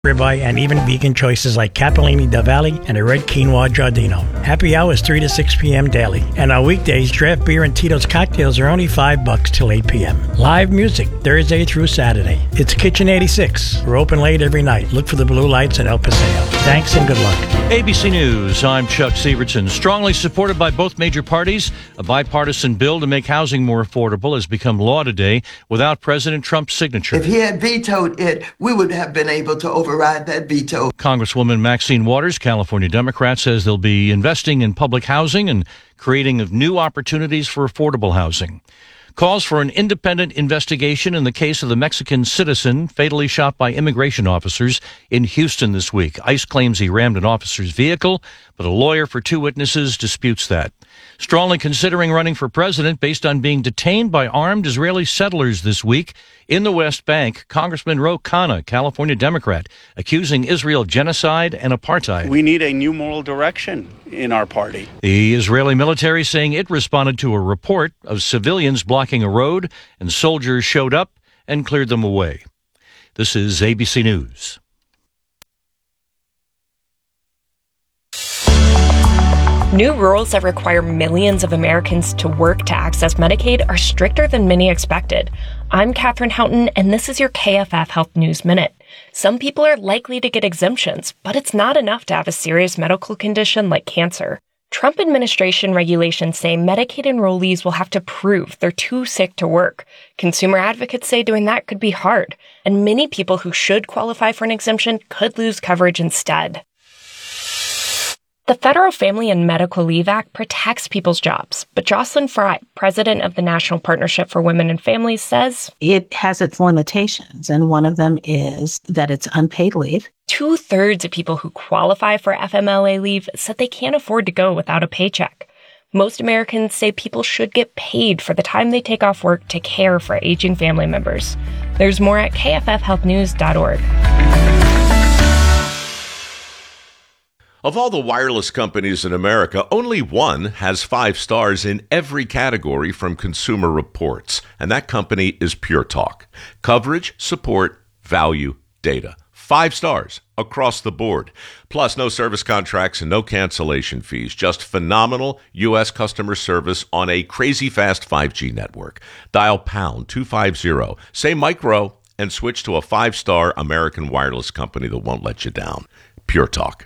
ribeye, and even vegan choices like Capellini del Valle and a red quinoa giardino. Happy hour is 3 to 6 p.m. daily. And on weekdays, draft beer and Tito's cocktails are only $5 till 8 p.m. Live music, Thursday through Saturday. It's Kitchen 86. We're open late every night. Look for the blue lights at El Paseo. Thanks and good luck. ABC News, I'm Chuck Severson. Strongly supported by both major parties, a bipartisan bill to make housing more affordable has become law today without President Trump's signature. If he had vetoed it, we would have been able to override that veto. Congresswoman Maxine Waters, California Democrat, says they'll be investing in public housing and creating of new opportunities for affordable housing. Calls for an independent investigation in the case of the Mexican citizen fatally shot by immigration officers in Houston this week. ICE claims he rammed an officer's vehicle, but a lawyer for two witnesses disputes that. Strongly considering running for president based on being detained by armed Israeli settlers this week in the West Bank, Congressman Ro Khanna, California Democrat, accusing Israel of genocide and apartheid. We need a new moral direction in our party. The Israeli military saying it responded to a report of civilians blocking a road, and soldiers showed up and cleared them away. This is ABC News. New rules that require millions of Americans to work to access Medicaid are stricter than many expected. I'm Katherine Houghton, and this is your KFF Health News Minute. Some people are likely to get exemptions, but it's not enough to have a serious medical condition like cancer. Trump administration regulations say Medicaid enrollees will have to prove they're too sick to work. Consumer advocates say doing that could be hard, and many people who should qualify for an exemption could lose coverage instead. The Federal Family and Medical Leave Act protects people's jobs, but Jocelyn Fry, president of the National Partnership for Women and Families, says it has its limitations, and one of them is that it's unpaid leave. 2/3 of people who qualify for FMLA leave said they can't afford to go without a paycheck. Most Americans say people should get paid for the time they take off work to care for aging family members. There's more at kffhealthnews.org. Of all the wireless companies in America, only one has 5 stars in every category from Consumer Reports, and that company is Pure Talk. Coverage, support, value, data. 5 stars across the board. Plus, no service contracts and no cancellation fees. Just phenomenal U.S. customer service on a crazy fast 5G network. Dial pound 250, say micro, and switch to a 5-star American wireless company that won't let you down. Pure Talk.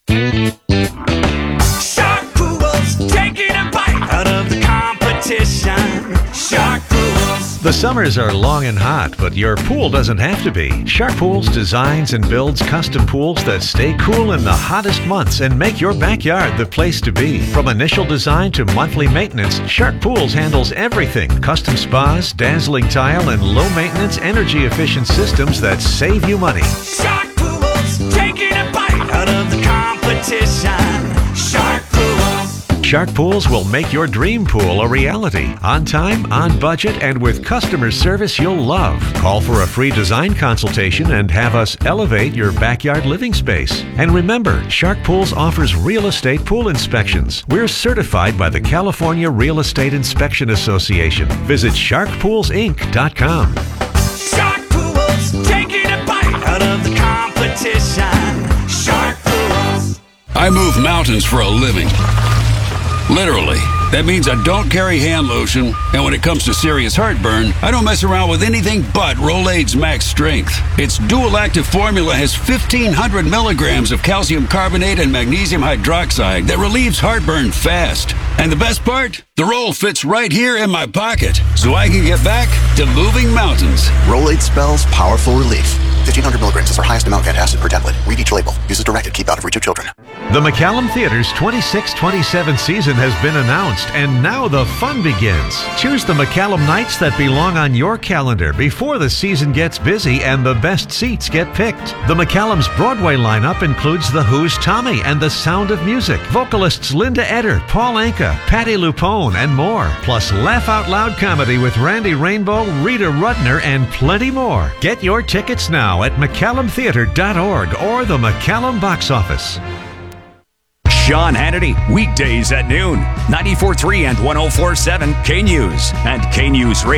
Shark Pools, taking a bite out of the competition. Shark Pools. The summers are long and hot, but your pool doesn't have to be. Shark Pools designs and builds custom pools that stay cool in the hottest months and make your backyard the place to be. From initial design to monthly maintenance, Shark Pools handles everything. Custom spas, dazzling tile, and low-maintenance, energy-efficient systems that save you money. Shark Pools, taking a bite out of the competition. Shark Pools. Shark Pools will make your dream pool a reality. On time, on budget, and with customer service you'll love. Call for a free design consultation and have us elevate your backyard living space. And remember, Shark Pools offers real estate pool inspections. We're certified by the California Real Estate Inspection Association. Visit sharkpoolsinc.com. Shark Pools, taking a bite out of the competition. Shark Pools. I move mountains for a living. Literally. That means I don't carry hand lotion, and when it comes to serious heartburn, I don't mess around with anything but Rolaids Max Strength. Its dual-active formula has 1,500 milligrams of calcium carbonate and magnesium hydroxide that relieves heartburn fast. And the best part? The roll fits right here in my pocket, so I can get back to moving mountains. Rolaids spells powerful relief. 1,500 milligrams is our highest amount of antacid per tablet. Read each label. Use as directed. Keep out of reach of children. The McCallum Theater's 26-27 season has been announced, and now the fun begins. Choose the McCallum nights that belong on your calendar before the season gets busy and the best seats get picked. The McCallum's Broadway lineup includes The Who's Tommy and The Sound of Music, vocalists Linda Eder, Paul Anka, Patti LuPone, and more. Plus laugh out loud comedy with Randy Rainbow, Rita Rudner, and plenty more. Get your tickets now at McCallumtheater.org or the McCallum box office. Sean Hannity, weekdays at noon, 94.3 and 104.7 K-News and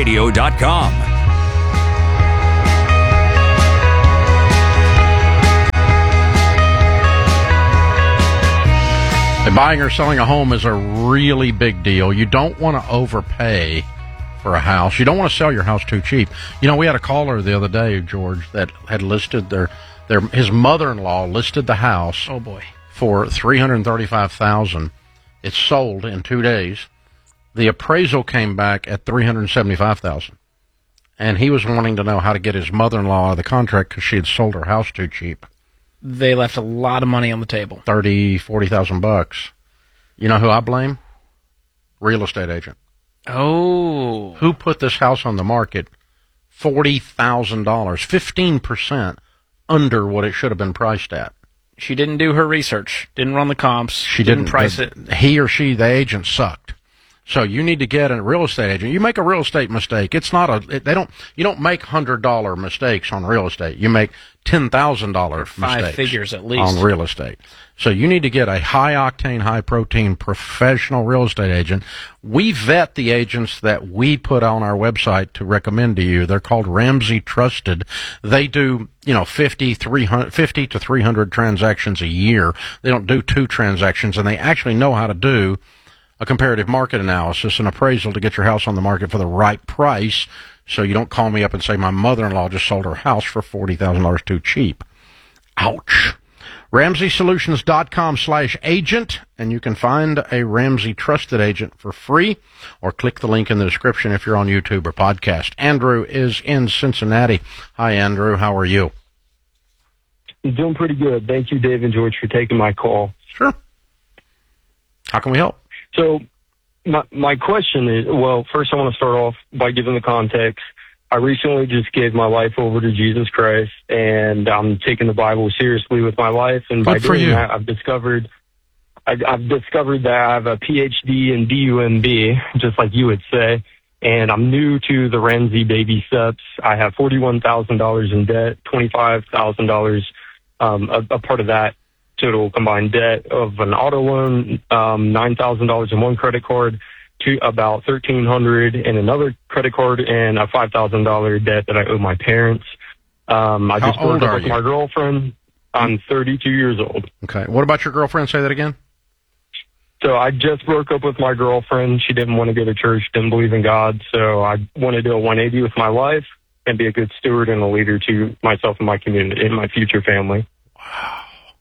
KNewsRadio.com. Buying or selling a home is a really big deal. You don't want to overpay for a house. You don't want to sell your house too cheap. You know, we had a caller the other day, George, that had listed his mother-in-law listed the house. Oh boy. For $335,000. It sold in 2 days. The appraisal came back at $375,000. And he was wanting to know how to get his mother-in-law out of the contract because she had sold her house too cheap. They left a lot of money on the table. $40,000. You know who I blame? Real estate agent. Oh. Who put this house on the market? $40,000, 15% under what it should have been priced at. She didn't do her research, didn't run the comps, she didn't price it. He or she, the agent, sucked. So you need to get a real estate agent. You make a real estate mistake. It's not you don't make $100 mistakes on real estate. You make $10,000 mistakes. 5 figures at least. On real estate. So you need to get a high octane, high protein professional real estate agent. We vet the agents that we put on our website to recommend to you. They're called Ramsey Trusted. They do, 50 to 300 transactions a year. They don't do 2 transactions, and they actually know how to do a comparative market analysis, an appraisal to get your house on the market for the right price, so you don't call me up and say, my mother-in-law just sold her house for $40,000 too cheap. Ouch. RamseySolutions.com/agent, and you can find a Ramsey Trusted agent for free, or click the link in the description if you're on YouTube or podcast. Andrew is in Cincinnati. Hi, Andrew. How are you? I'm doing pretty good. Thank you, Dave and George, for taking my call. Sure. How can we help? So my question is, well, first I want to start off by giving the context. I recently just gave my life over to Jesus Christ, and I'm taking the Bible seriously with my life. And by doing that, I've discovered that I have a PhD in DUMB, just like you would say, and I'm new to the Ramsey baby steps. I have $41,000 in debt, $25,000, a part of that total combined debt of an auto loan, $9,000 in one credit card, to about $1,300 in another credit card, and a $5,000 debt that I owe my parents. I just broke up with my girlfriend. I'm 32 years old. Okay. What about your girlfriend? Say that again. So I just broke up with my girlfriend. She didn't want to go to church, didn't believe in God. So I want to do a 180 with my life and be a good steward and a leader to myself and my community and my future family. Wow.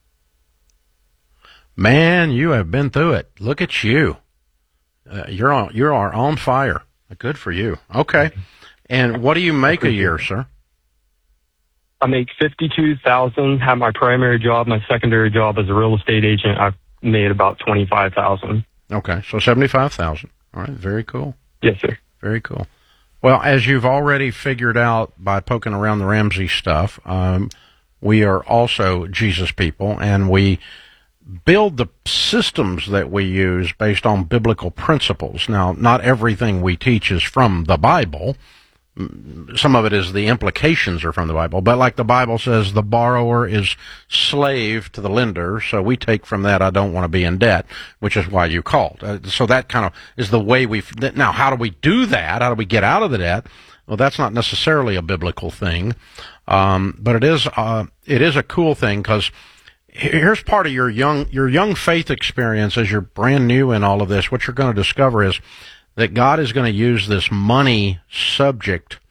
Man, you have been through it. Look at you. You are on fire. Good for you. Okay. And what do you make a year, sir? I make $52,000. Have my primary job, my secondary job as a real estate agent. I've made about $25,000. Okay, so $75,000. All right, very cool. Yes, sir. Very cool. Well, as you've already figured out by poking around the Ramsey stuff, we are also Jesus people, and we build the systems that we use based on biblical principles. Now, not everything we teach is from the Bible. Some of it is the implications are from the Bible, but like the Bible says, the borrower is slave to the lender, so we take from that, I don't want to be in debt, which is why you called. So that kind of is the way now, how do we do that? How do we get out of the debt? Well, that's not necessarily a biblical thing, but it is a cool thing, because here's part of your young faith experience as you're brand new in all of this. What you're going to discover is that God is going to use this money subject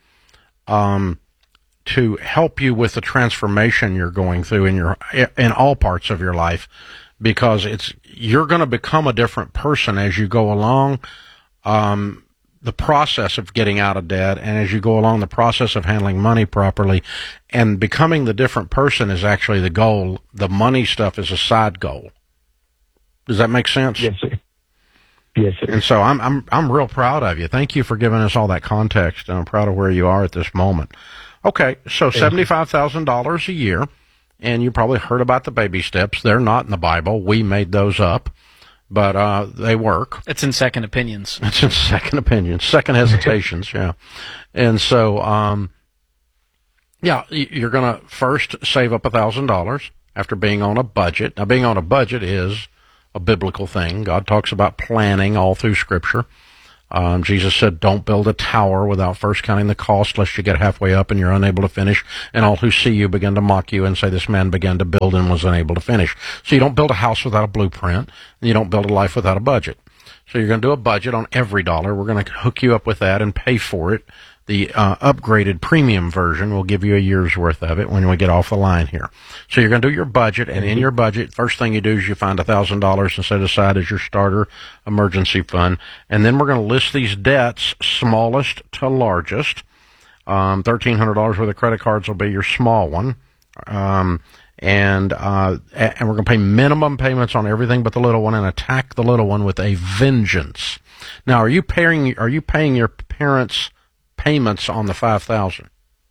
to help you with the transformation you're going through in all parts of your life, because you're going to become a different person as you go along the process of getting out of debt, and as you go along the process of handling money properly. And becoming the different person is actually the goal. The money stuff is a side goal. Does that make sense? Yes, sir. Yes, sir. And so I'm real proud of you. Thank you for giving us all that context, and I'm proud of where you are at this moment. Okay, so $75,000 a year, and you probably heard about the baby steps. They're not in the Bible. We made those up, but they work. It's in second opinions. It's in second opinions, second hesitations, yeah. And so, yeah, you're going to first save up $1,000 after being on a budget. Now, being on a budget is a biblical thing. God talks about planning all through Scripture. Jesus said, don't build a tower without first counting the cost, lest you get halfway up and you're unable to finish, and all who see you begin to mock you and say, this man began to build and was unable to finish. So you don't build a house without a blueprint, and you don't build a life without a budget. So you're going to do a budget on every dollar. We're going to hook you up with that and pay for it. The upgraded premium version will give you a year's worth of it when we get off the line here. So you're going to do your budget, and in your budget, first thing you do is you find $1,000 and set aside as your starter emergency fund. And then we're going to list these debts, smallest to largest. $1,300 worth of credit cards will be your small one. And we're going to pay minimum payments on everything but the little one and attack the little one with a vengeance. Now, are you paying your parents' payments on the $5,000?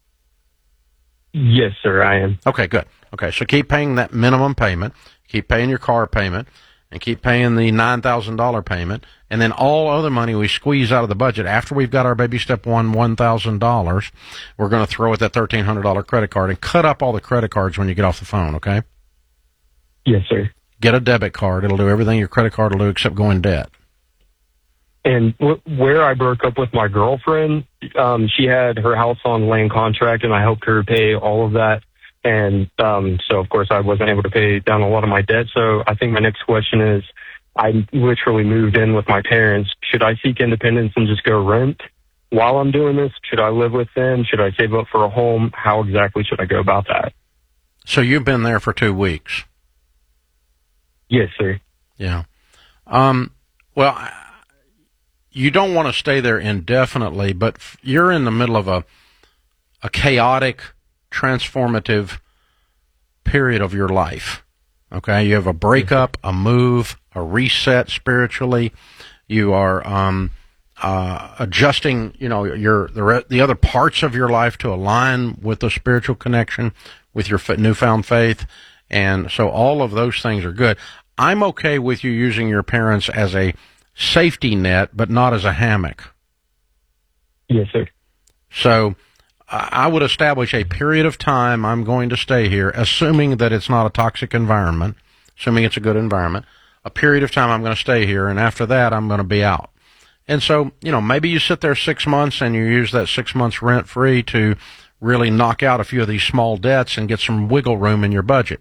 Yes, sir, I am. Okay, good. Okay, so keep paying that minimum payment, keep paying your car payment, and keep paying the $9,000 payment, and then all other money we squeeze out of the budget. After we've got our baby step one, $1,000, we're going to throw at that $1,300 credit card and cut up all the credit cards when you get off the phone, okay? Yes, sir. Get a debit card. It'll do everything your credit card will do except go in debt. And where I broke up with my girlfriend, she had her house on land contract, and I helped her pay all of that. And so, of course, I wasn't able to pay down a lot of my debt. So I think my next question is, I literally moved in with my parents. Should I seek independence and just go rent while I'm doing this? Should I live with them? Should I save up for a home? How exactly should I go about that? So you've been there for 2 weeks? Yes, sir. Yeah. Well, you don't want to stay there indefinitely, but you're in the middle of a chaotic, transformative period of your life. Okay, you have a breakup, a move, a reset spiritually. You are adjusting, the other parts of your life to align with the spiritual connection with your newfound faith, and so all of those things are good. I'm okay with you using your parents as a safety net, but not as a hammock. Yes, sir. So I would establish a period of time I'm going to stay here, assuming that it's not a toxic environment, assuming it's a good environment. A period of time I'm going to stay here, and after that I'm going to be out. And so, maybe you sit there 6 months and you use that 6 months rent-free to really knock out a few of these small debts and get some wiggle room in your budget.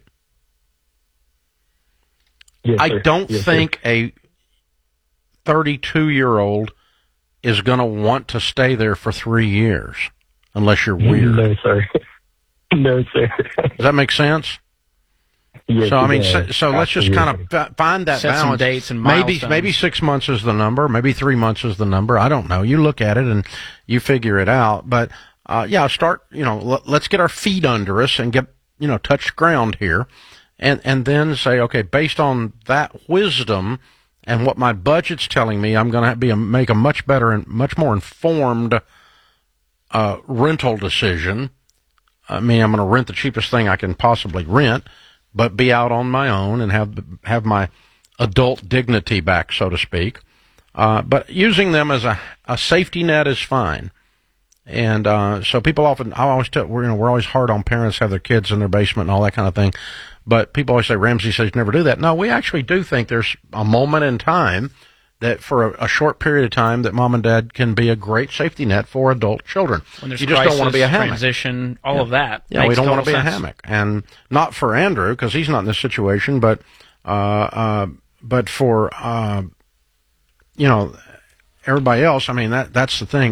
Yes, I don't think a 32-year-old is going to want to stay there for 3 years unless you're weird. No, sir. No, sir. Does that make sense? Yes, so, I mean, so let's just kind of find that Set balance. some dates and milestones. Maybe 6 months is the number. Maybe 3 months is the number. I don't know. You look at it and you figure it out. But, start, let's get our feet under us and get, touch ground here. And then say, okay, based on that wisdom and what my budget's telling me, I'm going to make a much better and much more informed rental decision. I mean, I'm going to rent the cheapest thing I can possibly rent, but be out on my own and have my adult dignity back, so to speak. But using them as a safety net is fine. And so people often, I always tell, we're always hard on parents have their kids in their basement and all that kind of thing. But people always say, Ramsey says never do that. No, we actually do think there's a moment in time that for a short period of time that mom and dad can be a great safety net for adult children. When there's you just don't want to be a hammock. Transition, all of that. Yeah, we don't want to be sense. a hammock. And not for Andrew, because he's not in this situation, but for, everybody else, I mean, that's the thing.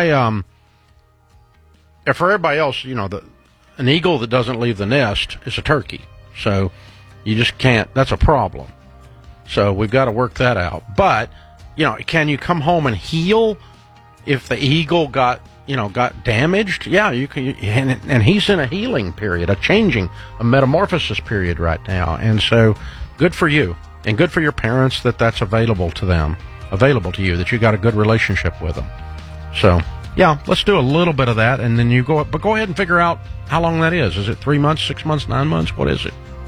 For everybody else, an eagle that doesn't leave the nest is a turkey. So you just can't, that's a problem. So we've got to work that out. But, can you come home and heal if the eagle got damaged? Yeah, you can, and he's in a healing period, a metamorphosis period right now. And so good for you and good for your parents that's available to them, available to you, that you got a good relationship with them. So, yeah, let's do a little bit of that, and then go ahead and figure out how long that is. Is it 3 months, 6 months, 9 months? What is it?